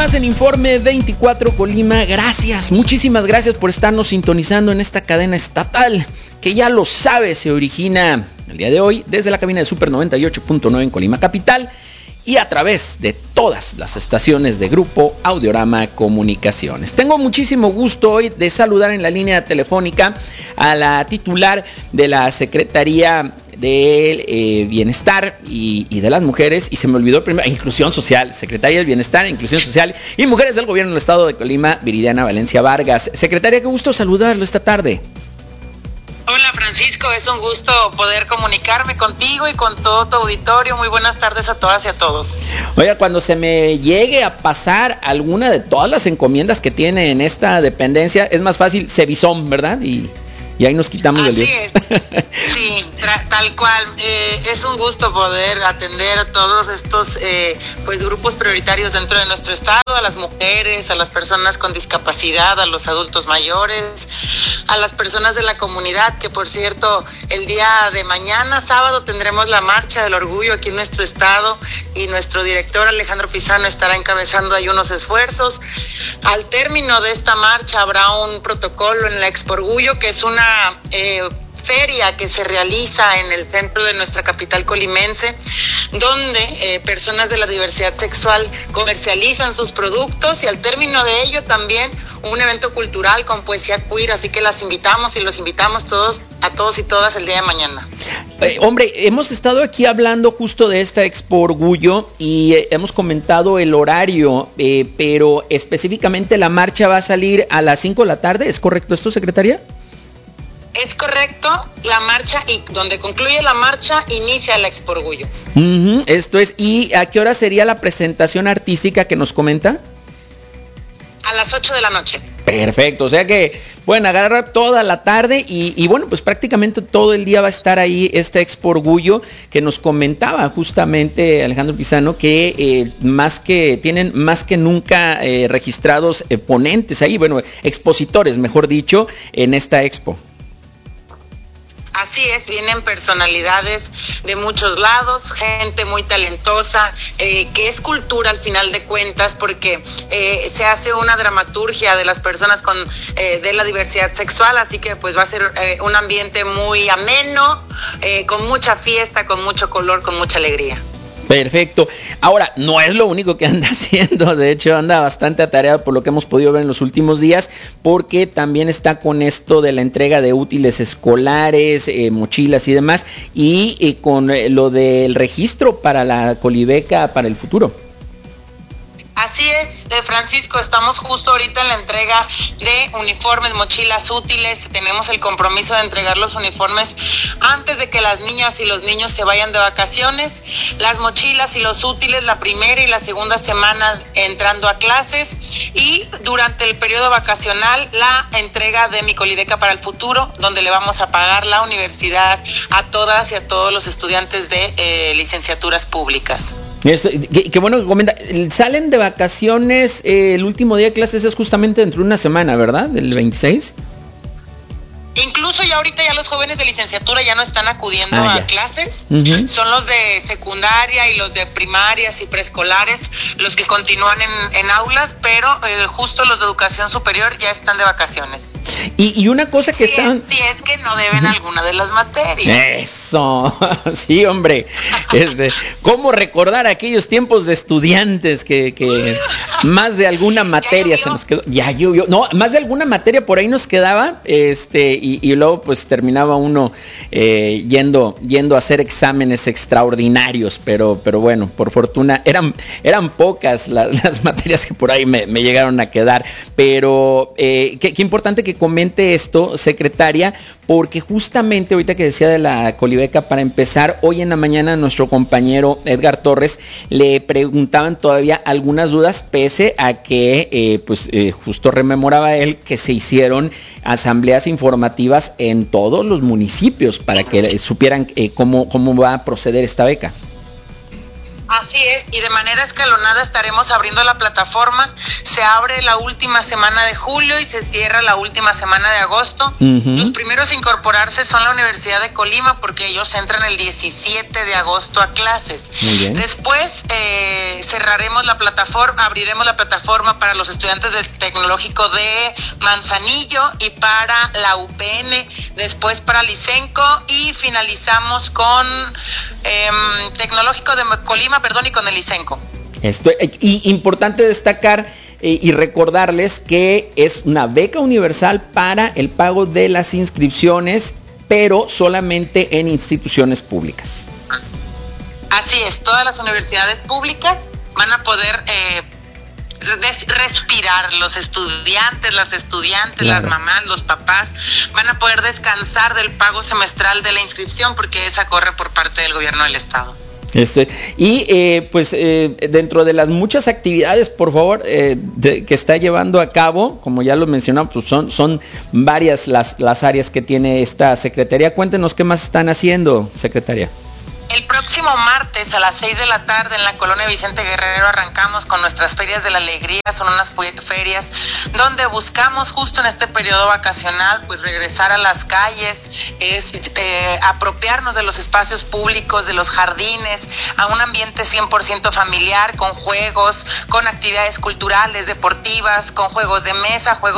más en Informe 24 Colima. Gracias, muchísimas gracias por estarnos sintonizando en esta cadena estatal que ya lo sabe, se origina el día de hoy desde la cabina de Super 98.9 en Colima Capital y a través de todas las estaciones de Grupo Audiorama Comunicaciones. Tengo muchísimo gusto hoy de saludar en la línea telefónica a la titular de la Secretaría del Bienestar y de las Mujeres, y se me olvidó primero, Inclusión Social, Secretaría del Bienestar, Inclusión Social y Mujeres del Gobierno del Estado de Colima, Viridiana Valencia Vargas. Secretaria, qué gusto saludarlo esta tarde. Hola Francisco, es un gusto poder comunicarme contigo y con todo tu auditorio. Muy buenas tardes a todas y a todos. Oiga, cuando se me llegue a pasar alguna de todas las encomiendas que tiene en esta dependencia, es más fácil Cebizón, ¿verdad? Y ahí nos quitamos del lío. Así es, sí, tal cual. Es un gusto poder atender a todos estos pues grupos prioritarios dentro de nuestro estado, a las mujeres, a las personas con discapacidad, a los adultos mayores, a las personas de la comunidad, que por cierto, el día de mañana, sábado, tendremos la Marcha del Orgullo aquí en nuestro estado y nuestro director Alejandro Pizano estará encabezando ahí unos esfuerzos. Al término de esta marcha habrá un protocolo en la Expo Orgullo, que es una feria que se realiza en el centro de nuestra capital colimense, donde personas de la diversidad sexual comercializan sus productos, y al término de ello también un evento cultural con poesía queer, así que las invitamos y los invitamos a todos y todas el día de mañana. Hombre, hemos estado aquí hablando justo de esta Expo Orgullo y hemos comentado el horario, pero específicamente la marcha va a salir a las 5 de la tarde, ¿es correcto esto, secretaria? Es correcto, la marcha, y donde concluye la marcha inicia la Expo Orgullo. Esto es, ¿y a qué hora sería la presentación artística que nos comenta? A las 8 de la noche. Perfecto, o sea que pueden agarrar toda la tarde y bueno, pues prácticamente todo el día va a estar ahí esta Expo Orgullo que nos comentaba justamente Alejandro Pizano que tienen más que nunca registrados ponentes ahí, bueno, expositores, mejor dicho, en esta Expo. Así es, vienen personalidades de muchos lados, gente muy talentosa, que es cultura al final de cuentas, porque se hace una dramaturgia de las personas de la diversidad sexual, así que pues va a ser un ambiente muy ameno, con mucha fiesta, con mucho color, con mucha alegría. Perfecto. Ahora, no es lo único que anda haciendo, de hecho anda bastante atareado por lo que hemos podido ver en los últimos días, porque también está con esto de la entrega de útiles escolares, mochilas y demás, y con lo del registro para la Colibeca para el futuro. Así es, Francisco, estamos justo ahorita en la entrega de uniformes, mochilas útiles. Tenemos el compromiso de entregar los uniformes antes de que las niñas y los niños se vayan de vacaciones. Las mochilas y los útiles la primera y la segunda semana entrando a clases, y durante el periodo vacacional la entrega de mi Colibeca para el futuro, donde le vamos a pagar la universidad a todas y a todos los estudiantes de licenciaturas públicas. Eso, qué bueno que comenta. Salen de vacaciones, el último día de clases es justamente dentro de una semana, ¿verdad? ¿El 26? Incluso ya ahorita ya los jóvenes de licenciatura ya no están acudiendo a clases, son los de secundaria y los de primarias y preescolares los que continúan en aulas, pero justo los de educación superior ya están de vacaciones. Y una cosa que están... Sí, es que no deben alguna de las materias. Eso, sí, hombre. ¿Cómo recordar aquellos tiempos de estudiantes que más de alguna materia se nos quedó? Ya llovió. No, más de alguna materia por ahí nos quedaba, y luego pues terminaba uno yendo a hacer exámenes extraordinarios, pero bueno, por fortuna eran pocas las materias que por ahí me llegaron a quedar, pero qué importante que comente esto, secretaria, porque justamente ahorita que decía de la Colibeca, para empezar, hoy en la mañana nuestro compañero Edgar Torres le preguntaban todavía algunas dudas, pese a que justo rememoraba él que se hicieron asambleas informativas en todos los municipios para que supieran cómo va a proceder esta beca. Así es, y de manera escalonada estaremos abriendo la plataforma. Se abre la última semana de julio y se cierra la última semana de agosto. Los primeros a incorporarse son la Universidad de Colima, porque ellos entran el 17 de agosto a clases. Muy bien. Después cerraremos la plataforma, abriremos la plataforma para los estudiantes del Tecnológico de Manzanillo y para la UPN, después para Licenco, y finalizamos con Tecnológico de Colima, y con el Licenco. Y importante destacar y recordarles que es una beca universal para el pago de las inscripciones, pero solamente en instituciones públicas. Así es, todas las universidades públicas van a poder respirar, los estudiantes, las estudiantes, claro, las mamás, los papás, van a poder descansar del pago semestral de la inscripción, porque esa corre por parte del gobierno del estado. Dentro de las muchas actividades, por favor, que está llevando a cabo, como ya lo mencionamos, pues son varias las áreas que tiene esta secretaría. Cuéntenos qué más están haciendo, secretaria. El próximo martes a las 6 de la tarde en la colonia Vicente Guerrero arrancamos con nuestras ferias de la alegría. Son unas ferias donde buscamos justo en este periodo vacacional pues regresar a las calles, apropiarnos de los espacios públicos, de los jardines, a un ambiente 100% familiar, con juegos, con actividades culturales, deportivas, con juegos de mesa, juegos